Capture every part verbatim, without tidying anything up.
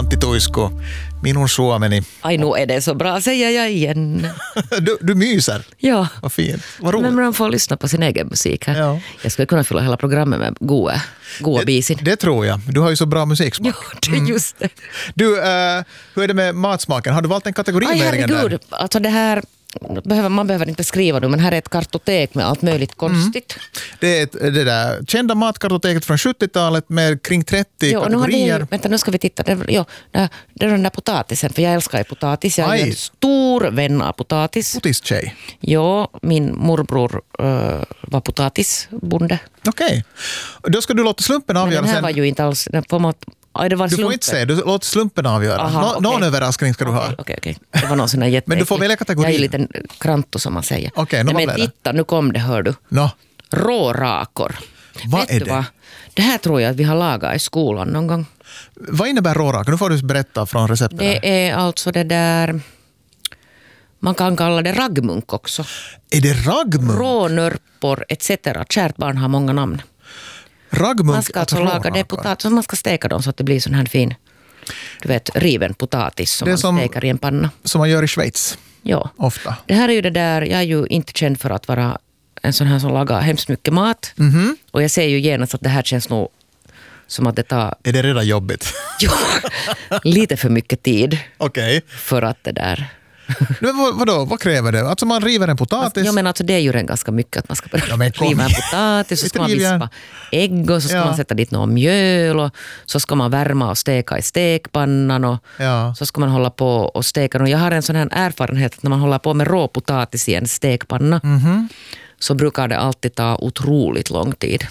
Antti Tuisku, minun Suomeni. Ai nu är det så bra, säger jag igen. du, du myser. Ja. Vad fint. Vad roligt. Men man får lyssna på sin egen musik här. Ja. Jag skulle kunna fylla hela programmet med goa, goa bisin. Det, det tror jag. Du har ju så bra musiksmak. Ja, det är just det. Du, uh, hur är det med matsmaken? Har du valt en kategori? Aj, med den herregud. där? Alltså det här... Behöver, man behöver inte skriva nu, men här är ett kartotek med allt möjligt konstigt. Mm. Det är ett, det där kända matkartoteket från sjuttiotalet med kring trettio jo, kategorier. Nu ju, vänta, nu ska vi titta. Det, jo, det, det är den där potatisen, för jag älskar ju potatis. Jag är Aj. en stor vän av potatis. Potistjej. Jo, min morbror uh, var potatisbonde. Okej. Okay. Då ska du låta slumpen Men avgöra den här sen. var ju inte alls... Den får man, aj, det var Du får slumpen. inte säga, du låter slumpen avgöra. Aha, Nå, okej. Någon överraskning ska du ha. Okej, okej, okej. Det var någon sån här jätte... Men du får välja kategori. Jag är ju lite kranto som man säger. Okej, nå, Nej, vad men blev det? titta, nu kom det, hör du. Nå, Rårakor. vad Vet är du det? vad? Det här tror jag att vi har lagat i skolan någon gång. Vad innebär råraka? Nu får du berätta från recepten. Det är alltså det där... Man kan kalla det raggmunk också. Är det raggmunk? Rånörpor et cetera. Kärt barn har många namn. Raggmunk, Man ska alltså laga det potatis, man ska steka dem så att det blir sån här fin, du vet, riven potatis som Det är man som- stekar i en panna. som man gör i Schweiz Ja. ofta. Det här är ju det där, jag är ju inte känd för att vara en sån här som lagar hemskt mycket mat. Mhm. Och jag ser ju genast att det här känns nog som att det tar Är det redan jobbigt? jo, lite för mycket tid Okej. för att det där... Men vad, vadå? Vad kräver det? Alltså man river en potatis. Jag menar alltså det är ju redan ganska mycket att man ska börja Ja, men kom riva en igen. potatis, så ska man Rivjärn. vispa ägg och så ska Ja. man sätta dit någon mjöl och så ska man värma och steka i stekpannan och Ja. så ska man hålla på och steka. Och jag har en sån här erfarenhet att när man håller på med råpotatis i en stekpanna Mhm. så brukar det alltid ta otroligt lång tid.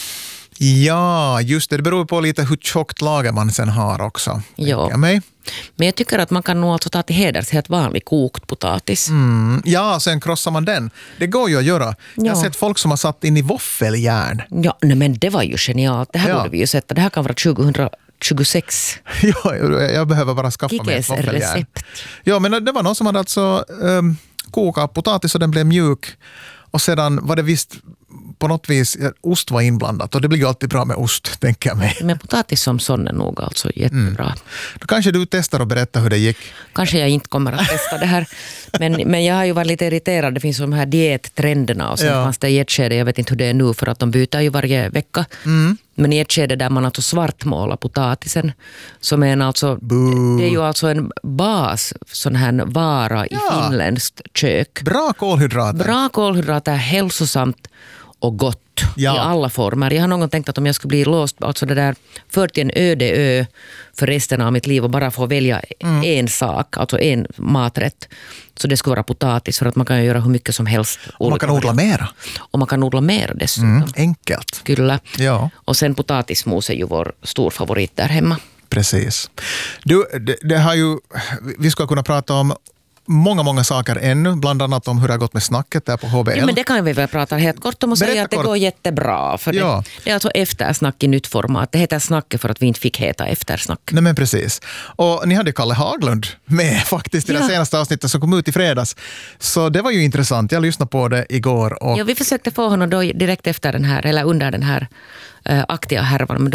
Ja, just det. Det beror på lite hur tjockt lager man sen har också. Ja. tänker jag mig. Men jag tycker att man kan nog alltså ta till heders helt vanlig kokt potatis. Mm. Ja, sen krossar man den. Det går ju att göra. Jag har Ja. sett folk som har satt in i våffeljärn. Ja, nej, men det var ju genialt. Det här Ja. borde vi ju sätta. Det här kan vara tjugohundratjugosex. Ja, jag behöver bara skaffa mig ett Kikes våffeljärn. recept. Ja, men det var någon som hade alltså um, kokat potatis och den blev mjuk. Och sedan var det visst på något vis, ja, ost var inblandat. Och det blir ju alltid bra med ost, tänker jag mig. Men potatis som sån är nog alltså jättebra. Mm. Då kanske du testar och berättar hur det gick. Kanske jag inte kommer att testa det här. Men, men jag har ju varit lite irriterad. Det finns de här diettrenderna och sen Ja. fanns det i ett skede, jag vet inte hur det är nu för att de byter ju varje vecka. Mm. Men i ett skede där man alltså svartmålar potatisen som är en alltså, Boo. det är ju alltså en bas sån här vara i Ja. finländskt kök. Bra kolhydrater. Bra kolhydrater, hälsosamt och gott Ja. i alla former. Jag har någon gång tänkt att om jag skulle bli låst, alltså det där, fört till en öde ö för resten av mitt liv och bara få välja Mm. en sak, alltså en maträtt, så det skulle vara potatis för att man kan ju göra hur mycket som helst. Och man kan odla mera. Och man kan odla mer dessutom. Mm. Enkelt. Kyllä. Ja. Och sen potatismos är ju vår stor favorit där hemma. Precis. Du, det, det har ju, vi ska kunna prata om många, många saker ännu. Bland annat om hur det har gått med snacket där på H B L. Ja, men det kan vi väl prata helt kort om och Berätta säga att det kort. går jättebra. För Ja. det, det är alltså eftersnack i nytt format. Det heter snacket för att vi inte fick heta eftersnack. Nej, men precis. Och ni hade Kalle Haglund med faktiskt i det Ja. senaste avsnittet som kom ut i fredags. Så det var ju intressant. Jag lyssnade på det igår. Och Ja, vi försökte få honom då direkt efter den här, eller under den här äh, aktiga härvan, men